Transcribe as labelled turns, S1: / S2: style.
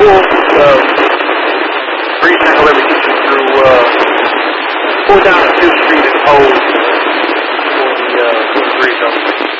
S1: pull, grease tank will let me get you through, pull down to 5th Street and hold for the grease up.